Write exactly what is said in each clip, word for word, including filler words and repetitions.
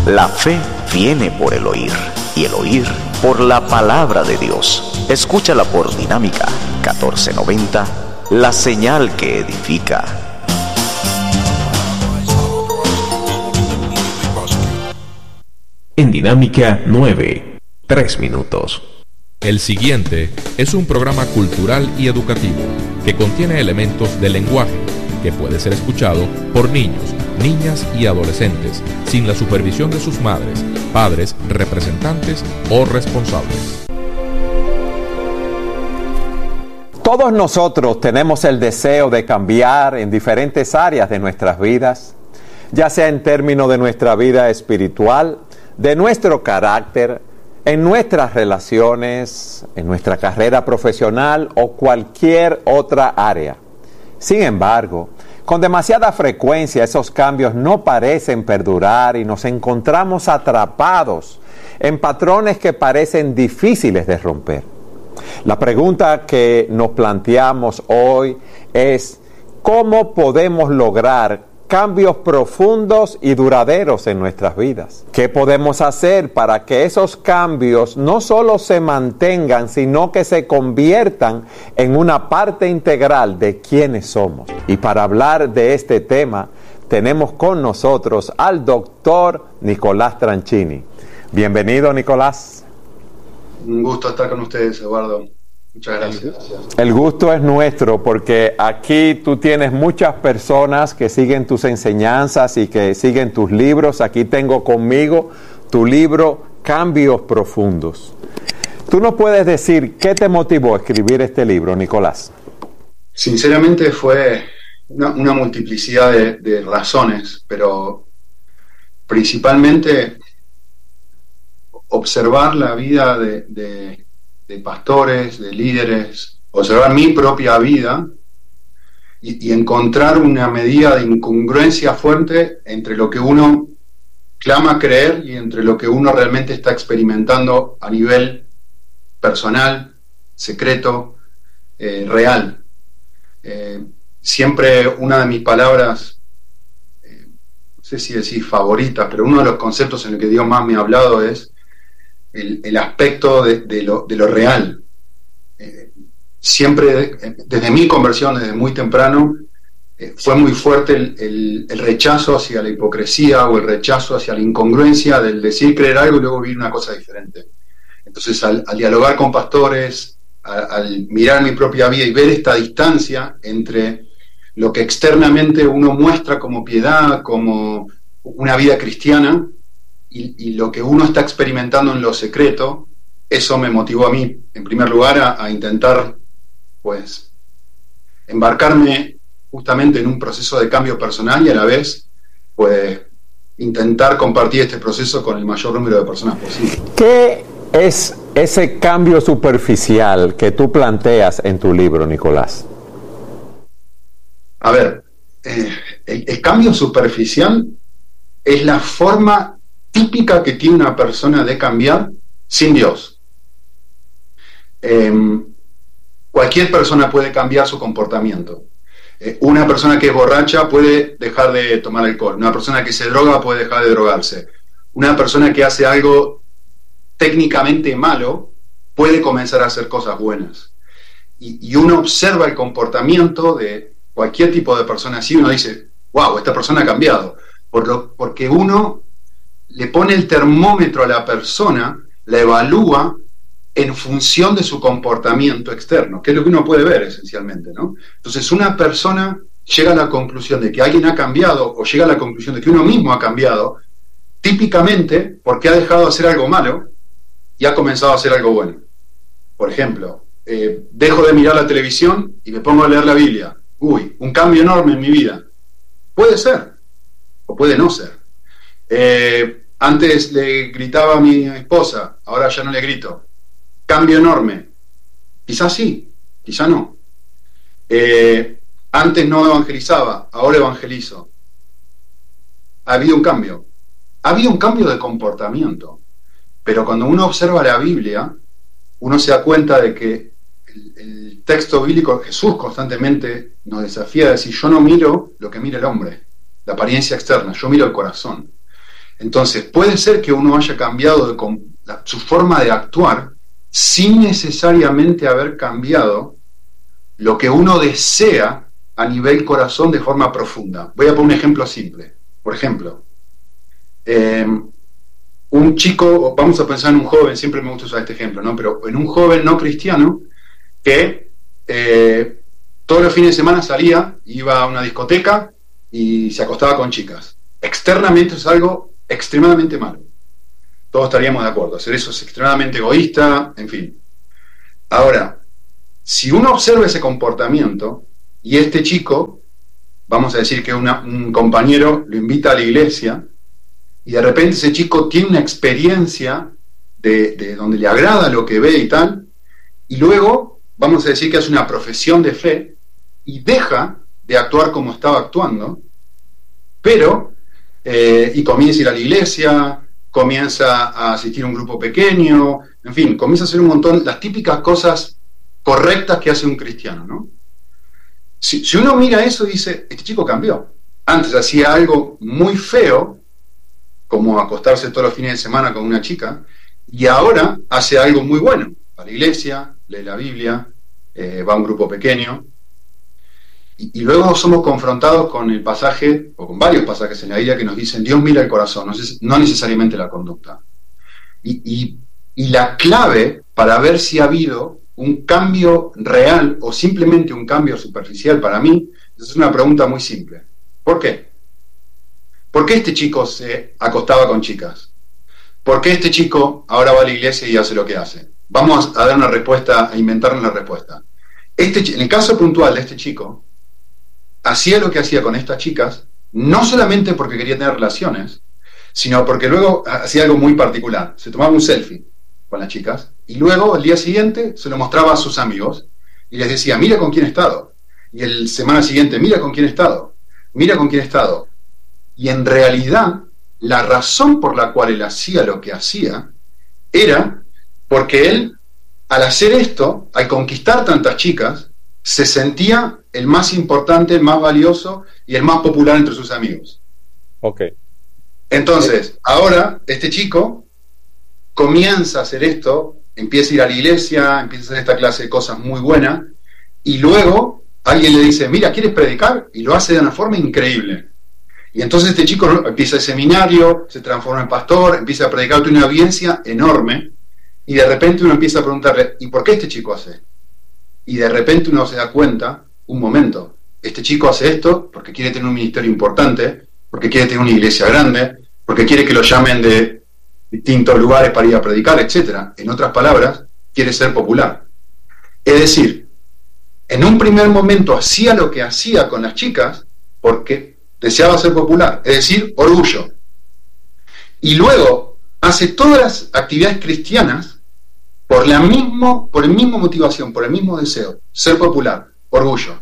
La fe viene por el oír, y el oír por la palabra de Dios. Escúchala por Dinámica catorce noventa, la señal que edifica. En Dinámica nueve, tres minutos. El siguiente es un programa cultural y educativo que contiene elementos de lenguaje que puede ser escuchado por niños, niñas y adolescentes sin la supervisión de sus madres, padres, representantes o responsables. Todos nosotros tenemos el deseo de cambiar en diferentes áreas de nuestras vidas, ya sea en términos de nuestra vida espiritual, de nuestro carácter, en nuestras relaciones, en nuestra carrera profesional o cualquier otra área. Sin embargo, con demasiada frecuencia esos cambios no parecen perdurar y nos encontramos atrapados en patrones que parecen difíciles de romper. La pregunta que nos planteamos hoy es: ¿cómo podemos lograr cambios profundos y duraderos en nuestras vidas? ¿Qué podemos hacer para que esos cambios no solo se mantengan, sino que se conviertan en una parte integral de quienes somos? Y para hablar de este tema, tenemos con nosotros al doctor Nicolás Tranchini. Bienvenido, Nicolás. Un gusto estar con ustedes, Eduardo. Muchas gracias. El gusto es nuestro porque aquí tú tienes muchas personas que siguen tus enseñanzas y que siguen tus libros. Aquí tengo conmigo tu libro Cambios Profundos. ¿Tú nos puedes decir qué te motivó a escribir este libro, Nicolás? Sinceramente fue una, una multiplicidad de, de razones, pero principalmente observar la vida de, de, de pastores, de líderes, observar mi propia vida y, y encontrar una medida de incongruencia fuerte entre lo que uno clama creer y entre lo que uno realmente está experimentando a nivel personal, secreto, eh, real. Eh, siempre una de mis palabras, eh, no sé si decir favoritas, pero uno de los conceptos en el que Dios más me ha hablado es El, el aspecto de, de, lo, de lo real. Eh, siempre, desde mi conversión, desde muy temprano, eh, fue muy fuerte el, el, el rechazo hacia la hipocresía o el rechazo hacia la incongruencia del decir creer algo y luego vivir una cosa diferente. Entonces, al, al dialogar con pastores, a, al mirar mi propia vida y ver esta distancia entre lo que externamente uno muestra como piedad, como una vida cristiana, Y, y lo que uno está experimentando en lo secreto, eso me motivó a mí, en primer lugar, a, a intentar, pues, embarcarme justamente en un proceso de cambio personal y a la vez, pues, intentar compartir este proceso con el mayor número de personas posible. ¿Qué es ese cambio superficial que tú planteas en tu libro, Nicolás? A ver, eh, el, el cambio superficial es la forma típica que tiene una persona de cambiar sin Dios. Eh, cualquier persona puede cambiar su comportamiento. Eh, una persona que es borracha puede dejar de tomar alcohol. Una persona que se droga puede dejar de drogarse. Una persona que hace algo técnicamente malo puede comenzar a hacer cosas buenas. Y, y uno observa el comportamiento de cualquier tipo de persona así y uno dice, wow, esta persona ha cambiado. Por lo, porque uno le pone el termómetro a la persona, la evalúa en función de su comportamiento externo, que es lo que uno puede ver esencialmente, ¿no? Entonces una persona llega a la conclusión de que alguien ha cambiado o llega a la conclusión de que uno mismo ha cambiado, típicamente porque ha dejado de hacer algo malo y ha comenzado a hacer algo bueno. Por ejemplo, eh, dejo de mirar la televisión y me pongo a leer la Biblia. Uy, un cambio enorme en mi vida. Puede ser, o puede no ser. Eh, antes le gritaba a mi esposa, ahora ya no le grito. Cambio enorme. Quizás sí, quizás no. Eh, antes no evangelizaba, ahora evangelizo. Ha habido un cambio. Ha habido un cambio de comportamiento. Pero cuando uno observa la Biblia, uno se da cuenta de que el, el texto bíblico, Jesús constantemente nos desafía a decir, yo no miro lo que mira el hombre, la apariencia externa, yo miro el corazón. Entonces, puede ser que uno haya cambiado de, la, su forma de actuar sin necesariamente haber cambiado lo que uno desea a nivel corazón de forma profunda. Voy a poner un ejemplo simple. Por ejemplo, eh, un chico, vamos a pensar en un joven, siempre me gusta usar este ejemplo, ¿no? Pero en un joven no cristiano que eh, todos los fines de semana salía, iba a una discoteca y se acostaba con chicas. Externamente es algo extremadamente malo. Todos estaríamos de acuerdo. Hacer eso es extremadamente egoísta, en fin. Ahora, si uno observa ese comportamiento y este chico, vamos a decir que una, un compañero lo invita a la iglesia y de repente ese chico tiene una experiencia de, de donde le agrada lo que ve y tal, y luego vamos a decir que hace una profesión de fe y deja de actuar como estaba actuando, pero eh, y comienza a ir a la iglesia, comienza a asistir a un grupo pequeño, en fin, comienza a hacer un montón, las típicas cosas correctas que hace un cristiano, ¿no? Si, si uno mira eso y dice, este chico cambió. Antes hacía algo muy feo, como acostarse todos los fines de semana con una chica, y ahora hace algo muy bueno. Va a la iglesia, lee la Biblia, eh, va a un grupo pequeño, y, y luego somos confrontados con el pasaje, o con varios pasajes en la Biblia que nos dicen, Dios mira el corazón, no, no necesariamente la conducta. Y, y, y la clave para ver si ha habido un cambio real o simplemente un cambio superficial para mí, es una pregunta muy simple. ¿Por qué? ¿Por qué este chico se acostaba con chicas? ¿Por qué este chico ahora va a la iglesia y hace lo que hace? Vamos a dar una respuesta, a inventarnos la respuesta. Este, en el caso puntual de este chico, hacía lo que hacía con estas chicas, no solamente porque quería tener relaciones, sino porque luego hacía algo muy particular. Se tomaba un selfie con las chicas, y luego el día siguiente se lo mostraba a sus amigos, y les decía, mira con quién he estado. Y el semana siguiente, mira con quién he estado. Mira con quién he estado. Y en realidad, la razón por la cual él hacía lo que hacía, era porque él, al hacer esto, al conquistar tantas chicas, se sentía el más importante, el más valioso y el más popular entre sus amigos. Ok. Entonces, ahora, este chico comienza a hacer esto, empieza a ir a la iglesia, empieza a hacer esta clase de cosas muy buenas, y luego alguien le dice, mira, ¿quieres predicar? Y lo hace de una forma increíble. Y entonces este chico empieza el seminario, se transforma en pastor, empieza a predicar, tiene una audiencia enorme, y de repente uno empieza a preguntarle, ¿y por qué este chico hace? Y de repente uno se da cuenta, un momento, este chico hace esto porque quiere tener un ministerio importante, porque quiere tener una iglesia grande, porque quiere que lo llamen de distintos lugares para ir a predicar, etcétera. En otras palabras, quiere ser popular. Es decir, en un primer momento hacía lo que hacía con las chicas porque deseaba ser popular, es decir, orgullo. Y luego hace todas las actividades cristianas por la mismo, por el mismo motivación, por el mismo deseo, ser popular, orgullo.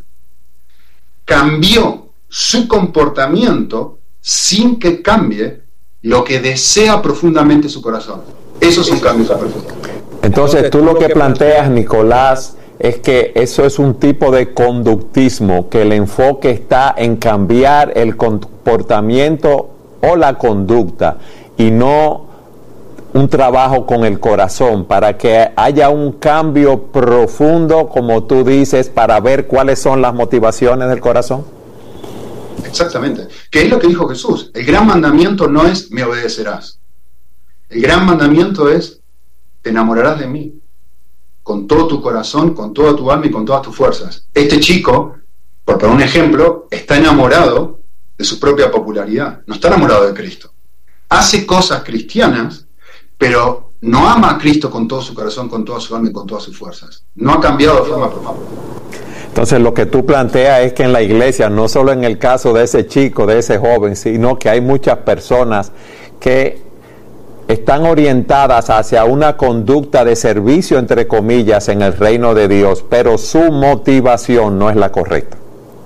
Cambió su comportamiento sin que cambie lo que desea profundamente su corazón. Eso es un cambio superficial. Entonces, tú lo que planteas, Nicolás, es que eso es un tipo de conductismo, que el enfoque está en cambiar el comportamiento o la conducta y no un trabajo con el corazón para que haya un cambio profundo, como tú dices, para ver cuáles son las motivaciones del corazón. Exactamente. ¿Qué es lo que dijo Jesús? El gran mandamiento no es me obedecerás. El gran mandamiento es te enamorarás de mí con todo tu corazón, con toda tu alma y con todas tus fuerzas. Este chico, por poner un ejemplo, está enamorado de su propia popularidad. No está enamorado de Cristo. Hace cosas cristianas, pero no ama a Cristo con todo su corazón, con toda su alma y con todas sus fuerzas. No ha cambiado de forma profunda. Entonces lo que tú planteas es que en la iglesia, no solo en el caso de ese chico, de ese joven, sino que hay muchas personas que están orientadas hacia una conducta de servicio, entre comillas, en el reino de Dios, pero su motivación no es la correcta.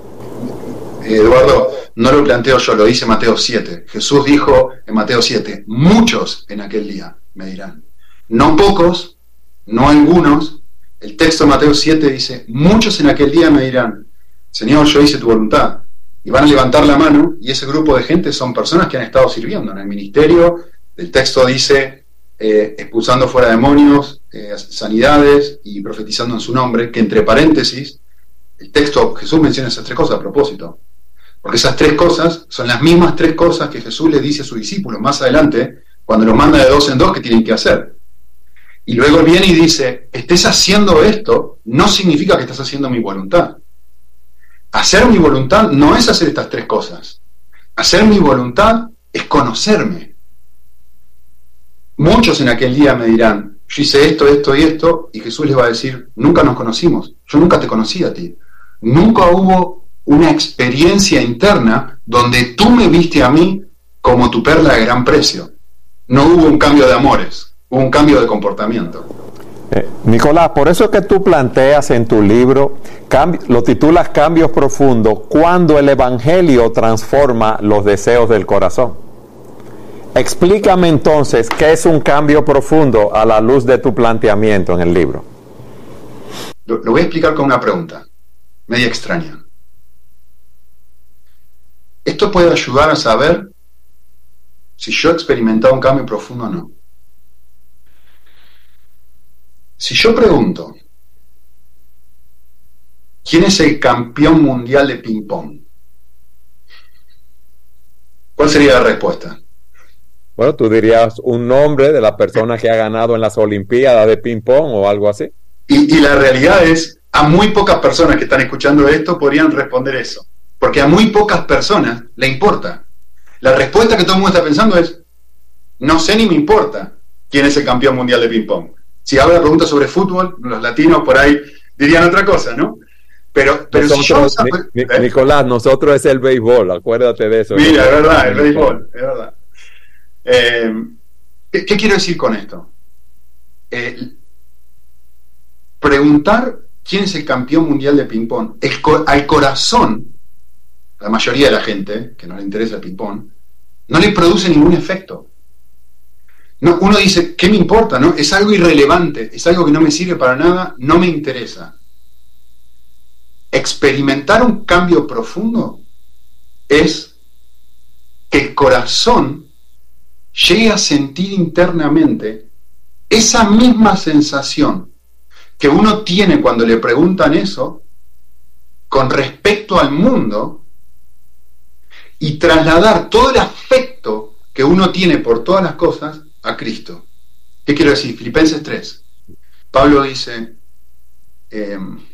Eduardo, no lo planteo yo, lo dice Mateo siete. Jesús dijo en Mateo siete, muchos en aquel día me dirán, no pocos, no algunos. El texto de Mateo siete dice, muchos en aquel día me dirán, Señor, yo hice tu voluntad. y van a levantar la mano, y ese grupo de gente son personas que han estado sirviendo en el ministerio. El texto dice, eh, expulsando fuera demonios, eh, sanidades y profetizando en su nombre, que entre paréntesis, el texto, Jesús menciona esas tres cosas a propósito, porque esas tres cosas son las mismas tres cosas que Jesús le dice a sus discípulos más adelante, cuando los manda de dos en dos que tienen que hacer. Y luego viene y dice, estés haciendo esto, no significa que estás haciendo mi voluntad. Hacer mi voluntad no es hacer estas tres cosas. Hacer mi voluntad es conocerme. Muchos en aquel día me dirán, yo hice esto, esto y esto, y Jesús les va a decir, nunca nos conocimos, yo nunca te conocí a ti. Nunca hubo una experiencia interna donde tú me viste a mí como tu perla de gran precio. No hubo un cambio de amores, hubo un cambio de comportamiento. Eh, Nicolás, por eso es que tú planteas en tu libro, cambi- lo titulas Cambios Profundos, cuando el Evangelio transforma los deseos del corazón. Explícame entonces qué es un cambio profundo a la luz de tu planteamiento en el libro. Lo, lo voy a explicar con una pregunta, media extraña. Esto puede ayudar a saber si yo he experimentado un cambio profundo o no. Si yo pregunto, ¿quién es el campeón mundial de ping-pong? ¿Cuál sería la respuesta? Bueno, tú dirías un nombre de la persona que ha ganado en las Olimpiadas de ping-pong o algo así. Y, y la realidad es, a muy pocas personas que están escuchando esto podrían responder eso. Porque a muy pocas personas le importa. La respuesta que todo el mundo está pensando es, no sé ni me importa quién es el campeón mundial de ping-pong. Si hago la pregunta sobre fútbol, los latinos por ahí dirían otra cosa, ¿no? Pero, pero nosotros, si yo... Ni, ¿eh? Nicolás, nosotros es el béisbol, acuérdate de eso. Mira, es verdad, el béisbol, es verdad. Eh, ¿qué, ¿Qué quiero decir con esto? Eh, preguntar quién es el campeón mundial de ping-pong, el co- al corazón, la mayoría de la gente que no le interesa el ping-pong, no le produce ningún efecto. No, uno dice, ¿qué me importa? ¿No? Es algo irrelevante, es algo que no me sirve para nada, no me interesa. Experimentar un cambio profundo es que el corazón llegue a sentir internamente esa misma sensación que uno tiene cuando le preguntan eso con respecto al mundo y trasladar todo el afecto que uno tiene por todas las cosas a Cristo. ¿Qué quiero decir? Filipenses tres. Pablo dice, eh,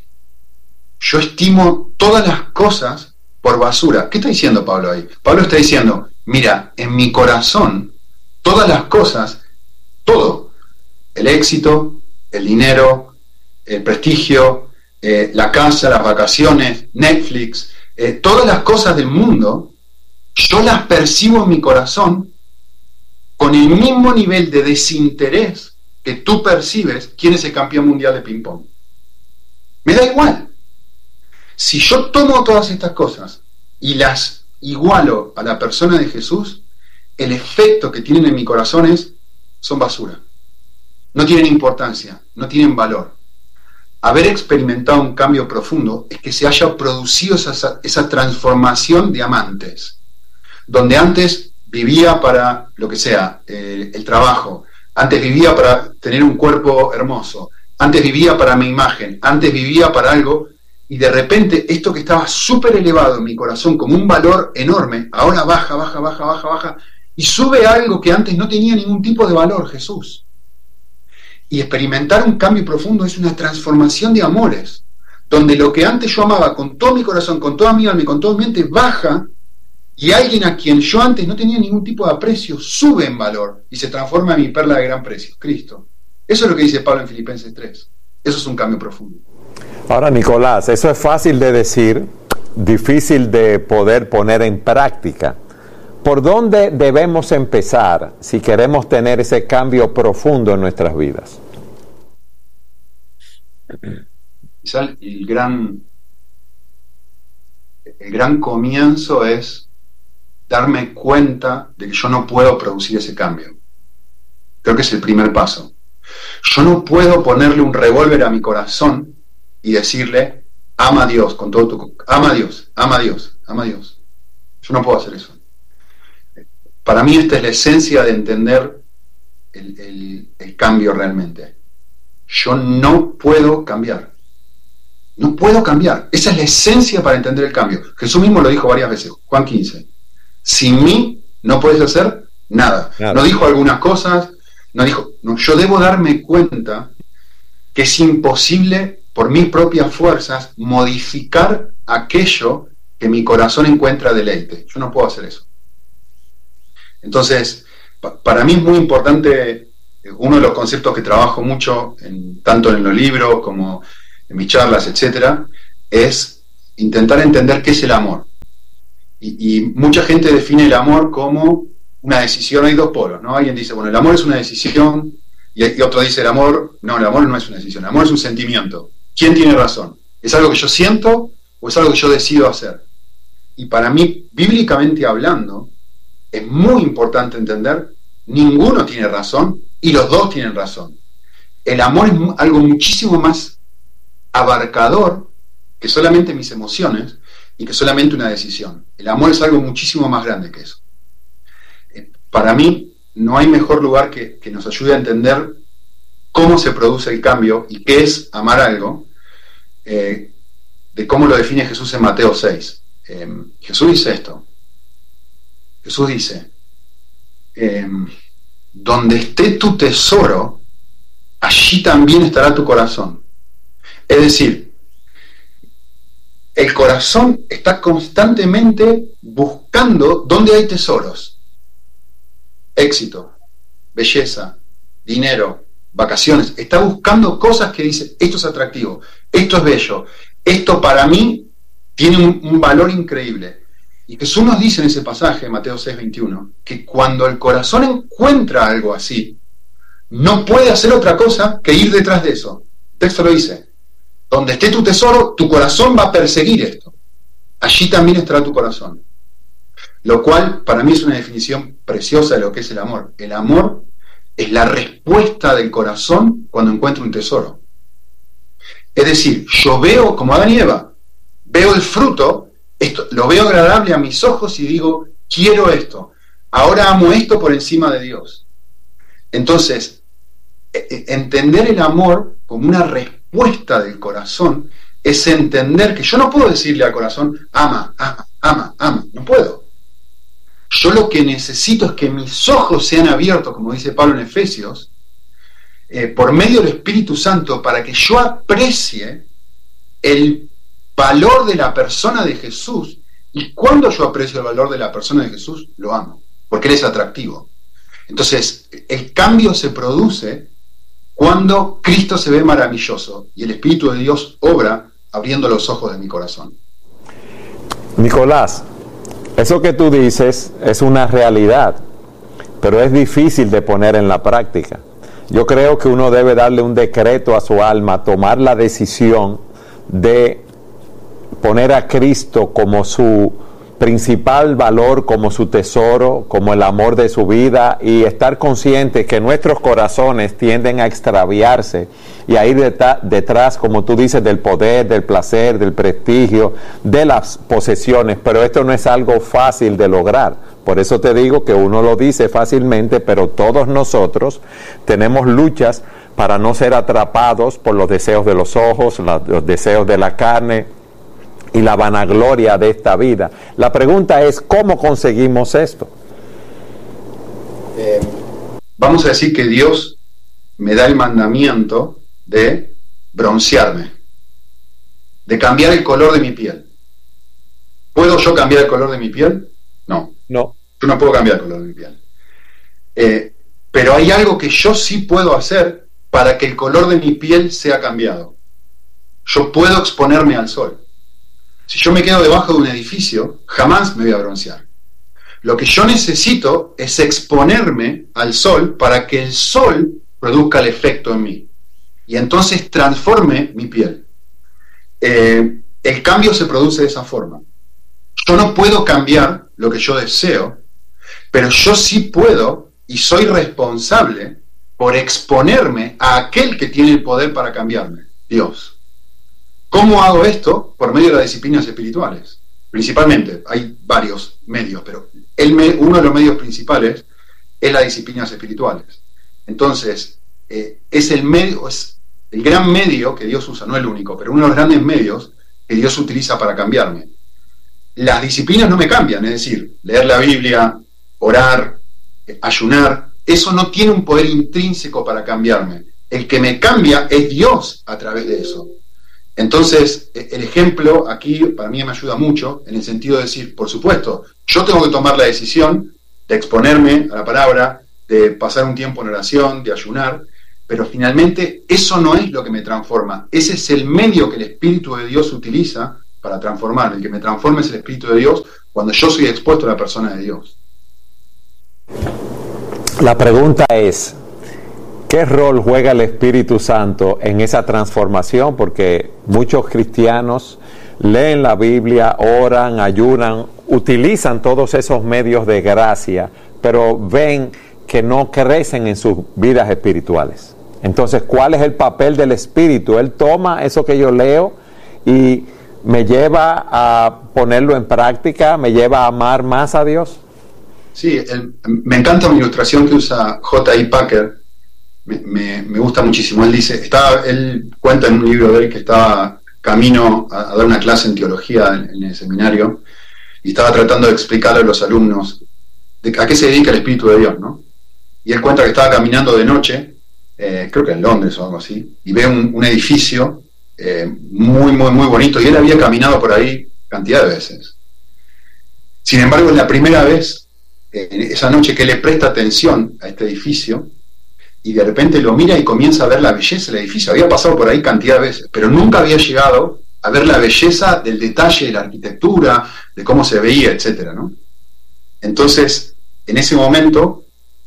yo estimo todas las cosas por basura. ¿Qué está diciendo Pablo ahí? Pablo está diciendo, mira, en mi corazón, todas las cosas, todo, el éxito, el dinero, el prestigio, eh, la casa, las vacaciones, Netflix, eh, todas las cosas del mundo, yo las percibo en mi corazón con el mismo nivel de desinterés que tú percibes quién es el campeón mundial de ping-pong. Me da igual. Si yo tomo todas estas cosas y las igualo a la persona de Jesús, el efecto que tienen en mi corazón es, son basura. No tienen importancia, no tienen valor. Haber experimentado un cambio profundo es que se haya producido esa, esa transformación de amantes, donde antes vivía para lo que sea, eh, el trabajo, antes vivía para tener un cuerpo hermoso, antes vivía para mi imagen, antes vivía para algo, y de repente esto que estaba súper elevado en mi corazón como un valor enorme, ahora baja, baja, baja, baja, baja, y sube a algo que antes no tenía ningún tipo de valor, Jesús. Y experimentar un cambio profundo es una transformación de amores, donde lo que antes yo amaba con todo mi corazón, con toda mi alma y con toda mi mente, baja, y alguien a quien yo antes no tenía ningún tipo de aprecio sube en valor y se transforma en mi perla de gran precio, Cristo. Eso es lo que dice Pablo en Filipenses tres. Eso es un cambio profundo. Ahora, Nicolás, eso es fácil de decir, difícil de poder poner en práctica. ¿Por dónde debemos empezar si queremos tener ese cambio profundo en nuestras vidas? Quizá el gran, el gran comienzo es darme cuenta de que yo no puedo producir ese cambio. Creo que es el primer paso. Yo no puedo ponerle un revólver a mi corazón y decirle, ama a Dios con todo tu... Ama a Dios, ama a Dios, ama a Dios. Yo no puedo hacer eso. Para mí esta es la esencia de entender el, el, el cambio realmente. Yo no puedo cambiar. No puedo cambiar. Esa es la esencia para entender el cambio. Jesús mismo lo dijo varias veces. Juan quince. Sin mí no puedes hacer nada. Claro. No dijo algunas cosas. No dijo, no, yo debo darme cuenta que es imposible por mis propias fuerzas modificar aquello que mi corazón encuentra deleite. Yo no puedo hacer eso. Entonces, pa- para mí es muy importante, uno de los conceptos que trabajo mucho, en, tanto en los libros como en mis charlas, etcétera, es intentar entender qué es el amor. Y, y mucha gente define el amor como una decisión. Hay dos polos, ¿no? Alguien dice, bueno, el amor es una decisión, y, y otro dice, el amor, no, el amor no es una decisión, el amor es un sentimiento. ¿Quién tiene razón? ¿Es algo que yo siento o es algo que yo decido hacer? Y para mí, bíblicamente hablando, es muy importante entender, ninguno tiene razón y los dos tienen razón. El amor es algo muchísimo más abarcador que solamente mis emociones y que solamente una decisión. El amor es algo muchísimo más grande que eso. Para mí, no hay mejor lugar que, que nos ayude a entender cómo se produce el cambio y qué es amar algo, eh, de cómo lo define Jesús en Mateo seis. Eh, Jesús dice esto. Jesús dice, eh, donde esté tu tesoro, allí también estará tu corazón. Es decir, el corazón está constantemente buscando dónde hay tesoros. Éxito, belleza, dinero, vacaciones. Está buscando cosas que dice, esto es atractivo, esto es bello, esto para mí tiene un, un valor increíble. Y Jesús nos dice en ese pasaje, Mateo seis veintiuno, que cuando el corazón encuentra algo así, no puede hacer otra cosa que ir detrás de eso. El texto lo dice, donde esté tu tesoro, tu corazón va a perseguir esto. Allí también estará tu corazón. Lo cual para mí es una definición preciosa de lo que es el amor. El amor es la respuesta del corazón cuando encuentra un tesoro. Es decir, yo veo, como Adán y Eva, veo el fruto, esto, lo veo agradable a mis ojos y digo, quiero esto. Ahora amo esto por encima de Dios. Entonces, entender el amor como una respuesta del corazón es entender que yo no puedo decirle al corazón, ama, ama, ama, ama. No puedo. Yo lo que necesito es que mis ojos sean abiertos, como dice Pablo en Efesios, eh, por medio del Espíritu Santo, para que yo aprecie el valor de la persona de Jesús. Y cuando yo aprecio el valor de la persona de Jesús, lo amo, porque Él es atractivo. Entonces, el cambio se produce cuando Cristo se ve maravilloso y el Espíritu de Dios obra abriendo los ojos de mi corazón. Nicolás, eso que tú dices es una realidad, pero es difícil de poner en la práctica. Yo creo que uno debe darle un decreto a su alma, tomar la decisión de poner a Cristo como su principal valor, como su tesoro, como el amor de su vida, y estar consciente que nuestros corazones tienden a extraviarse y a ir det- detrás, como tú dices, del poder, del placer, del prestigio, de las posesiones, pero esto no es algo fácil de lograr. Por eso te digo que uno lo dice fácilmente, pero todos nosotros tenemos luchas para no ser atrapados por los deseos de los ojos, la, los deseos de la carne y la vanagloria de esta vida. La pregunta es, ¿cómo conseguimos esto? Eh, vamos a decir que Dios me da el mandamiento de broncearme, de cambiar el color de mi piel. ¿Puedo yo cambiar el color de mi piel? No. No. Yo no puedo cambiar el color de mi piel. Eh, pero hay algo que yo sí puedo hacer para que el color de mi piel sea cambiado. Yo puedo exponerme al sol. Si yo me quedo debajo de un edificio, jamás me voy a broncear. Lo que yo necesito es exponerme al sol para que el sol produzca el efecto en mí. Y entonces transforme mi piel. Eh, el cambio se produce de esa forma. Yo no puedo cambiar lo que yo deseo, pero yo sí puedo y soy responsable por exponerme a aquel que tiene el poder para cambiarme, Dios. ¿Cómo hago esto? Por medio de las disciplinas espirituales. Principalmente, hay varios medios, pero el me, uno de los medios principales es las disciplinas espirituales. Entonces, eh, es el medio, es el gran medio que Dios usa, no el único, pero uno de los grandes medios que Dios utiliza para cambiarme. Las disciplinas no me cambian, es decir, leer la Biblia, orar, eh, ayunar, eso no tiene un poder intrínseco para cambiarme. El que me cambia es Dios a través de eso. Entonces, el ejemplo aquí para mí me ayuda mucho, en el sentido de decir, por supuesto, yo tengo que tomar la decisión de exponerme a la palabra, de pasar un tiempo en oración, de ayunar, pero finalmente eso no es lo que me transforma. Ese es el medio que el Espíritu de Dios utiliza para transformarme. El que me transforma es el Espíritu de Dios cuando yo soy expuesto a la persona de Dios. La pregunta es, ¿qué rol juega el Espíritu Santo en esa transformación? Porque muchos cristianos leen la Biblia, oran, ayunan, utilizan todos esos medios de gracia, pero ven que no crecen en sus vidas espirituales. Entonces, ¿cuál es el papel del Espíritu? Él toma eso que yo leo y me lleva a ponerlo en práctica, me lleva a amar más a Dios. Sí, el, me encanta una ilustración que usa J I Packer. Me, me, me gusta muchísimo. Él dice, estaba, él cuenta en un libro de él que estaba camino a, a dar una clase en teología en, en el seminario y estaba tratando de explicarle a los alumnos de a qué se dedica el Espíritu de Dios, ¿no? Y él cuenta que estaba caminando de noche, eh, creo que en Londres o algo así, y ve un, un edificio eh, muy, muy, muy bonito, y él había caminado por ahí cantidad de veces. Sin embargo, es la primera vez, eh, esa noche, que le presta atención a este edificio, y de repente lo mira y comienza a ver la belleza del edificio. Había pasado por ahí cantidad de veces, pero nunca había llegado a ver la belleza del detalle de la arquitectura, de cómo se veía, etcétera, ¿no? Entonces, en ese momento,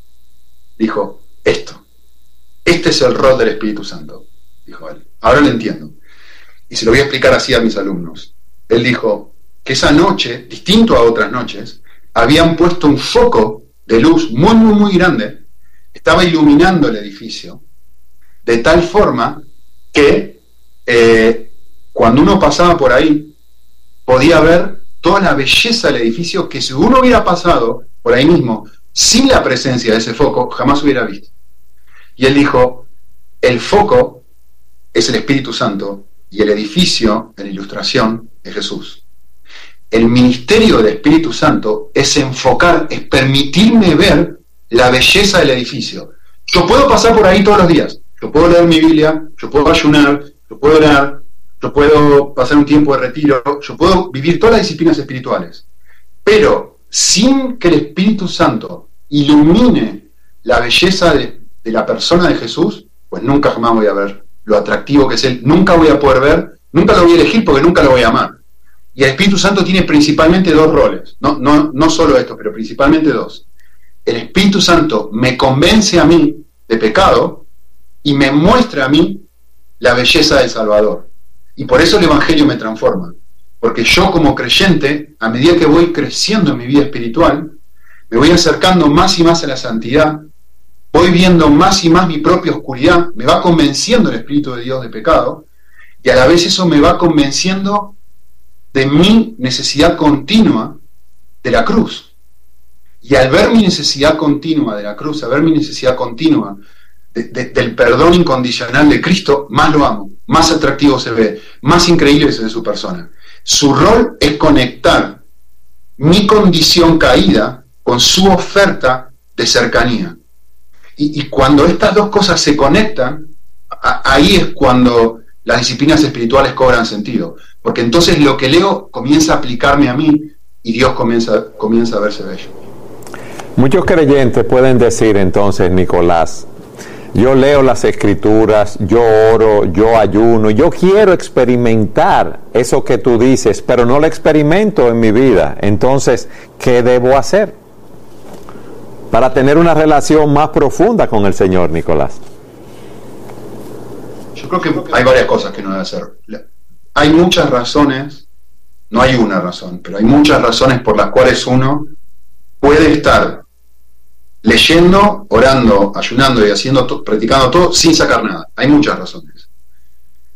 dijo, esto, este es el rol del Espíritu Santo, dijo él. Ahora lo entiendo. Y se lo voy a explicar así a mis alumnos. Él dijo que esa noche, distinto a otras noches, habían puesto un foco de luz muy, muy, muy grande, estaba iluminando el edificio, de tal forma que eh, cuando uno pasaba por ahí, podía ver toda la belleza del edificio que si uno hubiera pasado por ahí mismo, sin la presencia de ese foco, jamás hubiera visto. Y él dijo, el foco es el Espíritu Santo y el edificio, en ilustración, es Jesús. El ministerio del Espíritu Santo es enfocar, es permitirme ver la belleza del edificio. Yo puedo pasar por ahí todos los días, yo puedo leer mi Biblia, yo puedo ayunar, yo puedo orar, yo puedo pasar un tiempo de retiro, yo puedo vivir todas las disciplinas espirituales, pero sin que el Espíritu Santo ilumine la belleza de, de la persona de Jesús, pues nunca jamás voy a ver lo atractivo que es Él, nunca voy a poder ver, nunca lo voy a elegir porque nunca lo voy a amar. Y el Espíritu Santo tiene principalmente dos roles, no, no, no solo esto, pero principalmente dos. El Espíritu Santo me convence a mí de pecado y me muestra a mí la belleza del Salvador. Y por eso el Evangelio me transforma, porque yo como creyente, a medida que voy creciendo en mi vida espiritual, me voy acercando más y más a la santidad, voy viendo más y más mi propia oscuridad, me va convenciendo el Espíritu de Dios de pecado, y a la vez eso me va convenciendo de mi necesidad continua de la cruz. Y al ver mi necesidad continua de la cruz, al ver mi necesidad continua de, de, del perdón incondicional de Cristo, más lo amo, más atractivo se ve, más increíble se ve su persona. Su rol es conectar mi condición caída con su oferta de cercanía. Y, y cuando estas dos cosas se conectan, a, ahí es cuando las disciplinas espirituales cobran sentido. Porque entonces lo que leo comienza a aplicarme a mí y Dios comienza, comienza a verse bello. Muchos creyentes pueden decir entonces, Nicolás, yo leo las Escrituras, yo oro, yo ayuno, yo quiero experimentar eso que tú dices, pero no lo experimento en mi vida. Entonces, ¿qué debo hacer para tener una relación más profunda con el Señor, Nicolás? Yo creo que hay varias cosas que uno debe hacer. Hay muchas razones, no hay una razón, pero hay muchas razones por las cuales uno puede estar leyendo, orando, ayunando y haciendo to- practicando todo sin sacar nada. Hay muchas razones.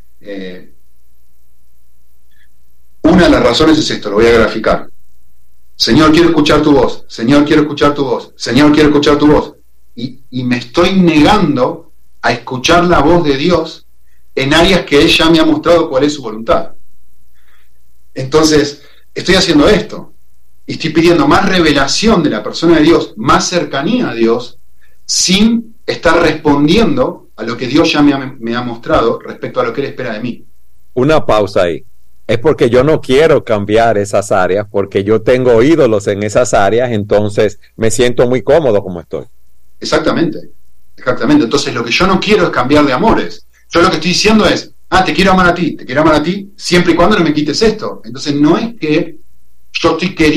Eh, una de las razones es esto, lo voy a graficar. Señor, quiero escuchar tu voz, Señor, quiero escuchar tu voz, Señor, quiero escuchar tu voz. Y, y me estoy negando a escuchar la voz de Dios en áreas que Él ya me ha mostrado cuál es su voluntad. Entonces, estoy haciendo esto, y estoy pidiendo más revelación de la persona de Dios, más cercanía a Dios, sin estar respondiendo a lo que Dios ya me ha, me ha mostrado respecto a lo que Él espera de mí. Una pausa ahí. Es porque yo no quiero cambiar esas áreas, porque yo tengo ídolos en esas áreas, entonces me siento muy cómodo como estoy. Exactamente, exactamente. Entonces lo que yo no quiero es cambiar de amores. Yo lo que estoy diciendo es, ah, te quiero amar a ti, te quiero amar a ti, siempre y cuando no me quites esto. Entonces no es que yo estoy queriendo